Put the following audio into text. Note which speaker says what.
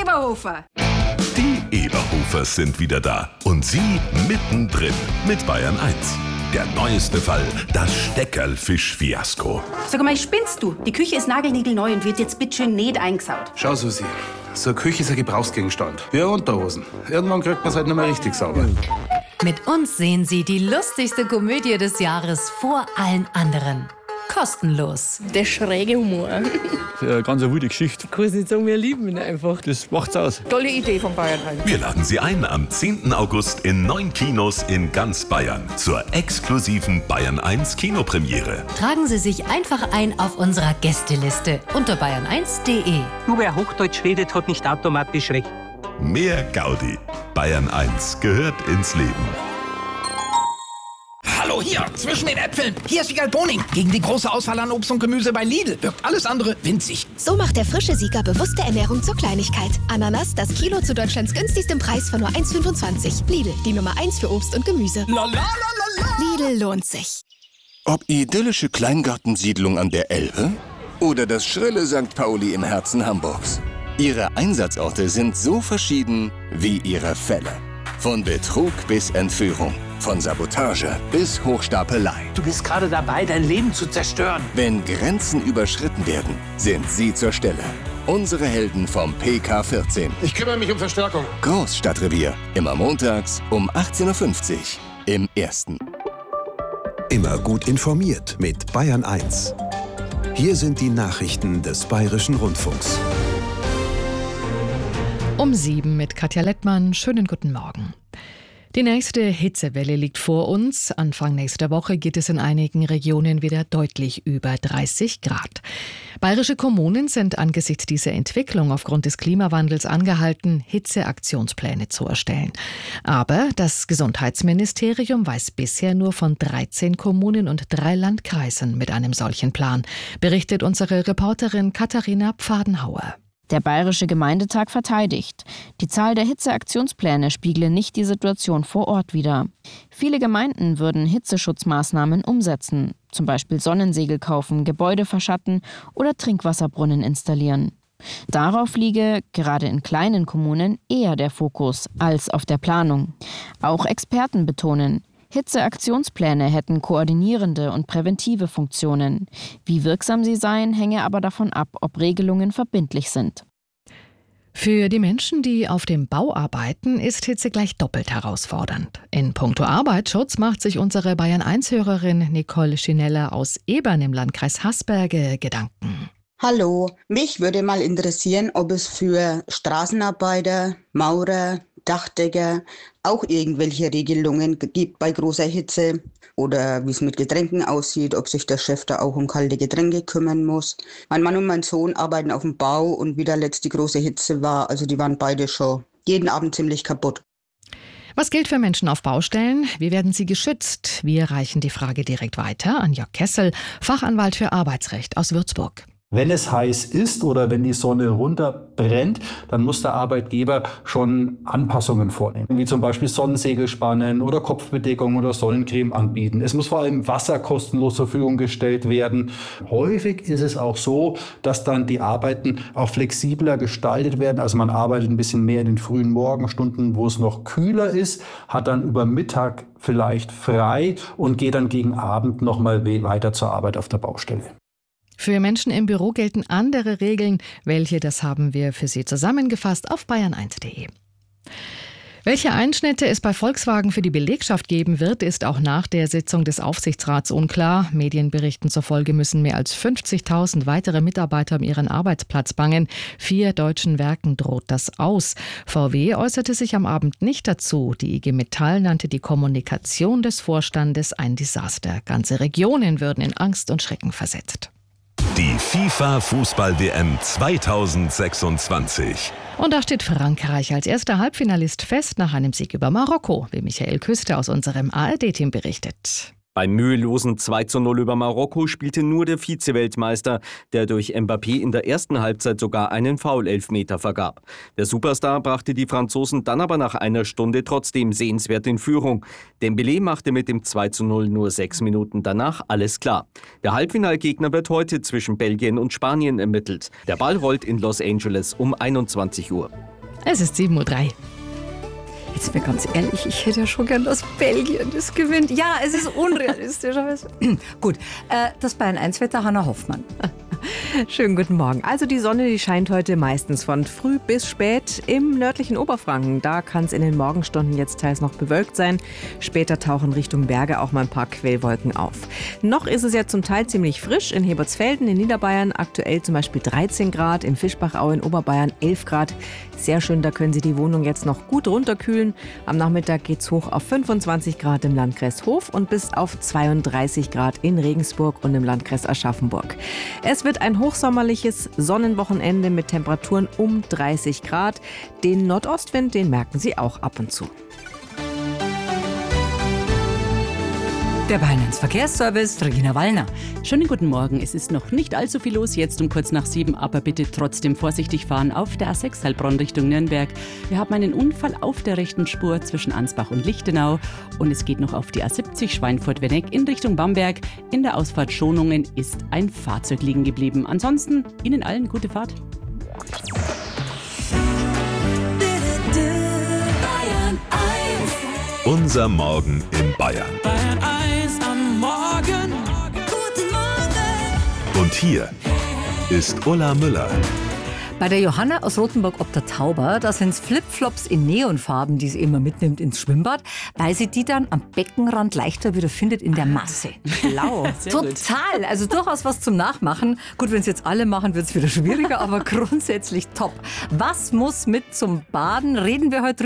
Speaker 1: Eberhofer.
Speaker 2: Die Eberhofers sind wieder da. Und sie mittendrin mit Bayern 1. Der neueste Fall, das Steckerlfisch-Fiasko.
Speaker 1: Sag mal, spinnst du? Die Küche ist nagelniegelneu und wird jetzt bitteschön nicht eingesaut.
Speaker 3: Schau, Susi, so eine Küche ist ein Gebrauchsgegenstand. Wie Unterhosen. Irgendwann kriegt man es halt nicht mehr richtig sauber.
Speaker 4: Mit uns sehen Sie die lustigste Komödie des Jahres vor allen anderen. Kostenlos.
Speaker 5: Der schräge Humor.
Speaker 6: Eine ganz wilde Geschichte.
Speaker 5: Ich kann es nicht sagen, wir lieben ihn einfach.
Speaker 6: Das macht's aus.
Speaker 5: Tolle Idee von Bayern 1.
Speaker 2: Wir laden Sie ein am 10. August in 9 Kinos in ganz Bayern zur exklusiven Bayern 1 Kinopremiere.
Speaker 4: Tragen Sie sich einfach ein auf unserer Gästeliste unter bayern1.de.
Speaker 7: Nur wer Hochdeutsch redet, hat nicht automatisch recht.
Speaker 2: Mehr Gaudi. Bayern 1 gehört ins Leben.
Speaker 8: Hallo, hier, zwischen den Äpfeln. Hier ist Wiegald Boning. Gegen die große Auswahl an Obst und Gemüse bei Lidl wirkt alles andere winzig.
Speaker 9: So macht der frische Sieger bewusste Ernährung zur Kleinigkeit. Ananas, das Kilo zu Deutschlands günstigstem Preis von nur 1,25. Lidl, die Nummer 1 für Obst und Gemüse. Lidl lohnt sich.
Speaker 10: Ob idyllische Kleingartensiedlung an der Elbe oder das schrille St. Pauli im Herzen Hamburgs. Ihre Einsatzorte sind so verschieden wie ihre Fälle. Von Betrug bis Entführung. Von Sabotage bis Hochstapelei.
Speaker 7: Du bist gerade dabei, dein Leben zu zerstören.
Speaker 10: Wenn Grenzen überschritten werden, sind Sie zur Stelle. Unsere Helden vom PK14.
Speaker 3: Ich kümmere mich um Verstärkung.
Speaker 10: Großstadtrevier. Immer montags um 18:50 Uhr im Ersten.
Speaker 11: Immer gut informiert mit Bayern 1. Hier sind die Nachrichten des Bayerischen Rundfunks.
Speaker 12: Um 7 mit Katja Lettmann. Schönen guten Morgen. Die nächste Hitzewelle liegt vor uns. Anfang nächster Woche geht es in einigen Regionen wieder deutlich über 30 Grad. Bayerische Kommunen sind angesichts dieser Entwicklung aufgrund des Klimawandels angehalten, Hitzeaktionspläne zu erstellen. Aber das Gesundheitsministerium weiß bisher nur von 13 Kommunen und 3 Landkreisen mit einem solchen Plan, berichtet unsere Reporterin Katharina Pfadenhauer.
Speaker 13: Der Bayerische Gemeindetag verteidigt. Die Zahl der Hitzeaktionspläne spiegle nicht die Situation vor Ort wider. Viele Gemeinden würden Hitzeschutzmaßnahmen umsetzen, zum Beispiel Sonnensegel kaufen, Gebäude verschatten oder Trinkwasserbrunnen installieren. Darauf liege, gerade in kleinen Kommunen, eher der Fokus als auf der Planung. Auch Experten betonen, Hitzeaktionspläne hätten koordinierende und präventive Funktionen. Wie wirksam sie seien, hänge aber davon ab, ob Regelungen verbindlich sind.
Speaker 12: Für die Menschen, die auf dem Bau arbeiten, ist Hitze gleich doppelt herausfordernd. In puncto Arbeitsschutz macht sich unsere Bayern-1-Hörerin Nicole Schinella aus Ebern im Landkreis Hasberge Gedanken.
Speaker 14: Hallo, mich würde mal interessieren, ob es für Straßenarbeiter, Maurer, Dachdecker auch irgendwelche Regelungen gibt bei großer Hitze oder wie es mit Getränken aussieht, ob sich der Chef da auch um kalte Getränke kümmern muss. Mein Mann und mein Sohn arbeiten auf dem Bau und wie da letzt die große Hitze war, also die waren beide schon jeden Abend ziemlich kaputt.
Speaker 12: Was gilt für Menschen auf Baustellen? Wie werden sie geschützt? Wir reichen die Frage direkt weiter an Jörg Kessel, Fachanwalt für Arbeitsrecht aus Würzburg.
Speaker 15: Wenn es heiß ist oder wenn die Sonne runterbrennt, dann muss der Arbeitgeber schon Anpassungen vornehmen, wie zum Beispiel Sonnensegel spannen oder Kopfbedeckung oder Sonnencreme anbieten. Es muss vor allem Wasser kostenlos zur Verfügung gestellt werden. Häufig ist es auch so, dass dann die Arbeiten auch flexibler gestaltet werden. Also man arbeitet ein bisschen mehr in den frühen Morgenstunden, wo es noch kühler ist, hat dann über Mittag vielleicht frei und geht dann gegen Abend nochmal weiter zur Arbeit auf der Baustelle.
Speaker 12: Für Menschen im Büro gelten andere Regeln. Welche, das haben wir für Sie zusammengefasst auf bayern1.de. Welche Einschnitte es bei Volkswagen für die Belegschaft geben wird, ist auch nach der Sitzung des Aufsichtsrats unklar. Medienberichten zufolge müssen mehr als 50.000 weitere Mitarbeiter um ihren Arbeitsplatz bangen. 4 deutschen Werken droht das aus. VW äußerte sich am Abend nicht dazu. Die IG Metall nannte die Kommunikation des Vorstandes ein Desaster. Ganze Regionen würden in Angst und Schrecken versetzt.
Speaker 2: Die FIFA-Fußball-WM 2026.
Speaker 12: Und da steht Frankreich als erster Halbfinalist fest nach einem Sieg über Marokko, wie Michael Küster aus unserem ARD-Team berichtet.
Speaker 16: Beim mühelosen 2:0 über Marokko spielte nur der Vize-Weltmeister, der durch Mbappé in der ersten Halbzeit sogar einen Foul-Elfmeter vergab. Der Superstar brachte die Franzosen dann aber nach einer Stunde trotzdem sehenswert in Führung. Dembélé machte mit dem 2:0 nur 6 Minuten danach alles klar. Der Halbfinalgegner wird heute zwischen Belgien und Spanien ermittelt. Der Ball rollt in Los Angeles um 21 Uhr.
Speaker 12: Es ist 7:03 Uhr.
Speaker 17: Jetzt mir ganz ehrlich, ich hätte ja schon gern, dass Belgien das gewinnt. Ja, es ist unrealistisch. Gut, das Bayern 1 Wetter, Hanna Hoffmann.
Speaker 18: Schönen guten Morgen. Also die Sonne, die scheint heute meistens von früh bis spät im nördlichen Oberfranken. Da kann es in den Morgenstunden jetzt teils noch bewölkt sein. Später tauchen Richtung Berge auch mal ein paar Quellwolken auf. Noch ist es ja zum Teil ziemlich frisch. In Hebertsfelden in Niederbayern aktuell zum Beispiel 13 Grad, in Fischbachau in Oberbayern 11 Grad. Sehr schön, da können Sie die Wohnung jetzt noch gut runterkühlen. Am Nachmittag geht es hoch auf 25 Grad im Landkreis Hof und bis auf 32 Grad in Regensburg und im Landkreis Aschaffenburg. Es wird ein hochsommerliches Sonnenwochenende mit Temperaturen um 30 Grad. Den Nordostwind, den merken Sie auch ab und zu.
Speaker 17: Der Bayern 1 Verkehrsservice, Regina Wallner.
Speaker 19: Schönen guten Morgen. Es ist noch nicht allzu viel los, jetzt um kurz nach 7, aber bitte trotzdem vorsichtig fahren auf der A6 Heilbronn Richtung Nürnberg. Wir haben einen Unfall auf der rechten Spur zwischen Ansbach und Lichtenau und es geht noch auf die A70 Schweinfurt-Wenneck in Richtung Bamberg. In der Ausfahrt Schonungen ist ein Fahrzeug liegen geblieben. Ansonsten Ihnen allen gute Fahrt.
Speaker 2: Unser Morgen in Bayern.
Speaker 20: Bayern 1 am Morgen. Guten Morgen.
Speaker 2: Und hier ist Ulla Müller.
Speaker 17: Bei der Johanna aus Rothenburg ob der Tauber, da sind es Flipflops in Neonfarben, die sie immer mitnimmt ins Schwimmbad, weil sie die dann am Beckenrand leichter wieder findet in der Masse.
Speaker 18: Schlau.
Speaker 17: Total, also durchaus was zum Nachmachen. Gut, wenn es jetzt alle machen, wird es wieder schwieriger, aber grundsätzlich top. Was muss mit zum Baden? Reden wir heute drüber.